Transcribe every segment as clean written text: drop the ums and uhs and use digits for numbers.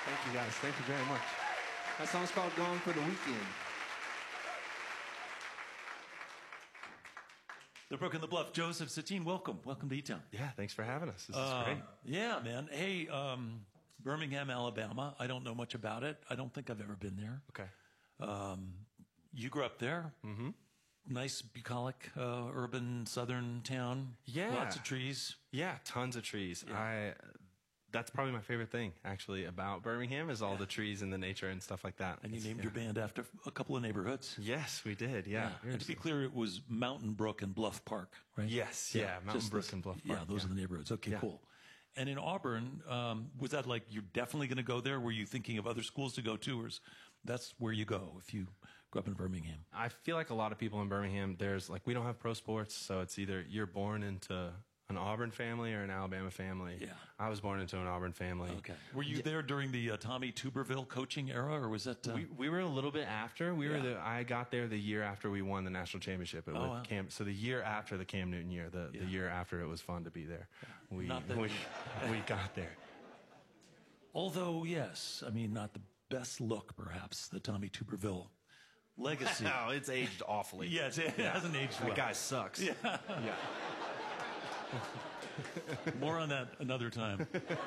Thank you, guys. Thank you very much. That song's called Gone for the Weekend. The Brook and the Bluff. Joseph Satine, welcome. Welcome to E-Town. Yeah, thanks for having us. This is great. Yeah, man. Hey, Birmingham, Alabama. I don't know much about it. I don't think I've ever been there. Okay. You grew up there. Mm-hmm. Nice, bucolic, urban, southern town. Yeah. Lots of trees. Yeah, tons of trees. Yeah. That's probably my favorite thing, actually, about Birmingham is all the trees and the nature and stuff like that. And you named your band after a couple of neighborhoods. Yes, we did, yeah. And to be clear, it was Mountain Brook and Bluff Park, right? Yes, yeah, Mountain Brook and Bluff Park. Yeah, those are the neighborhoods. Okay, cool. And in Auburn, was that like you're definitely going to go there? Were you thinking of other schools to go to, or that's where you go if you grew up in Birmingham? I feel like a lot of people in Birmingham, we don't have pro sports, so it's either you're born into an Auburn family or an Alabama family. Yeah. I was born into an Auburn family. Okay. Were you there during the Tommy Tuberville coaching era, or was that? We were a little bit after. I got there the year after we won the national championship. So the year after the Cam Newton year, the year after it was fun to be there. We got there. Although, yes, I mean, not the best look, perhaps, the Tommy Tuberville legacy. No, it's aged awfully. Yes, it hasn't aged well. That guy sucks. Yeah. More on that another time.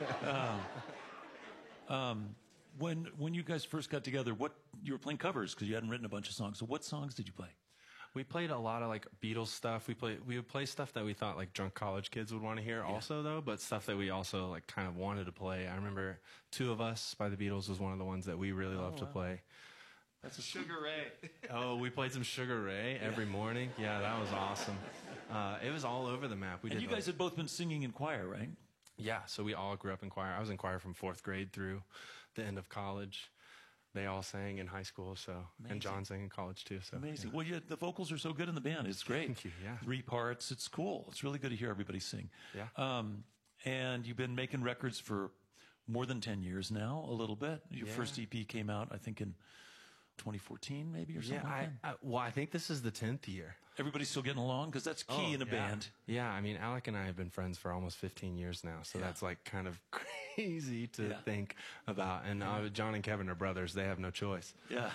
When you guys first got together, you were playing covers because you hadn't written a bunch of songs. So what songs did you play? We played a lot of like Beatles stuff. We would play stuff that we thought like drunk college kids would want to hear also though, but stuff that we also like kind of wanted to play. I remember Two of Us by the Beatles was one of the ones that we really loved to play. That's a Sugar Ray. Oh, we played some Sugar Ray every morning. Yeah, that was awesome. It was all over the map. And you guys had both been singing in choir, right? Yeah, so we all grew up in choir. I was in choir from 4th grade through the end of college. They all sang in high school, and John sang in college too. So amazing. Yeah. Well, the vocals are so good in the band. It's great. Thank you. Yeah, 3 parts. It's cool. It's really good to hear everybody sing. Yeah. And you've been making records for more than 10 years now. A little bit. Your first EP came out, I think, in 2014 maybe or something like that? I think this is the 10th year. Everybody's still getting along? Because that's key in a band. Yeah, I mean, Alec and I have been friends for almost 15 years now, so that's like kind of crazy to think about. And John and Kevin are brothers. They have no choice. Yeah.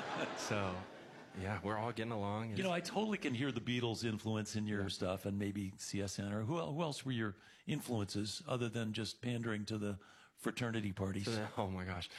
Yeah, we're all getting along. You know, I totally can hear the Beatles' influence in your stuff, and maybe CSN, or who else were your influences other than just pandering to the fraternity parties? Oh my gosh.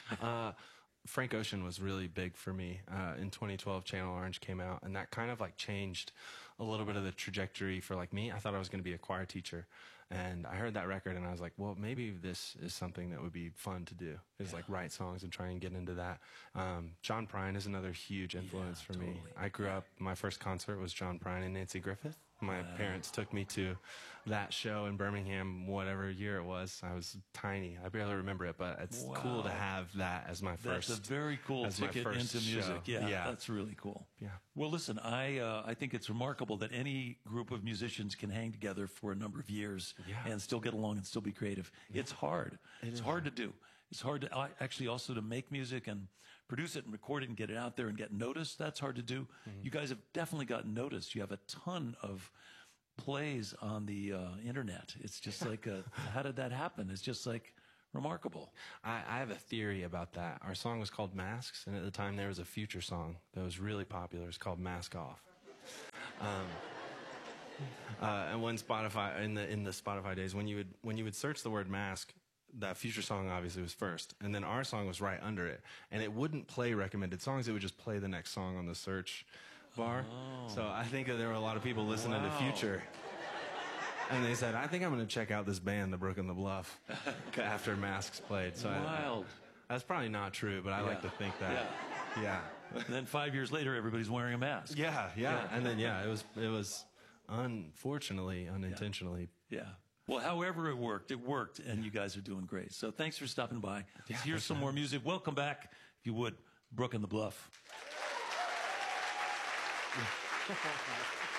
Frank Ocean was really big for me. In 2012, Channel Orange came out, and that kind of like changed a little bit of the trajectory for like me. I thought I was going to be a choir teacher, and I heard that record, and I was like, well, maybe this is something that would be fun to do, is like write songs and try and get into that. John Prine is another huge influence for me. I grew up, my first concert was John Prine and Nancy Griffith. My parents took me to that show in Birmingham, whatever year it was. I was tiny. I barely remember it, but it's cool to have that as my first. That's a very cool ticket into music. Yeah, that's really cool. Yeah. Well, listen, I think it's remarkable that any group of musicians can hang together for a number of years and still get along and still be creative. Yeah. It's hard. It's hard to do. It's hard to actually also to make music and produce it and record it and get it out there and get noticed. That's hard to do. Mm-hmm. You guys have definitely gotten noticed. You have a ton of plays on the internet. It's just like, how did that happen? It's just like remarkable. I have a theory about that. Our song was called Masks, and at the time there was a Future song that was really popular. It's called Mask Off. And when Spotify in the Spotify days, when you would search the word mask, that Future song obviously was first, and then our song was right under it, and it wouldn't play recommended songs. It would just play the next song on the search bar. So I think that there were a lot of people listening to Future, and they said, I think I'm going to check out this band, The Brook and the Bluff, after Masks played. So wild. That's probably not true, but I like to think that. Yeah. And then 5 years later, everybody's wearing a mask. Yeah. And then it was unfortunately unintentionally. Yeah. Well, however it worked, and you guys are doing great. So thanks for stopping by. Here's some more music. Welcome back, if you would, Brook and the Bluff.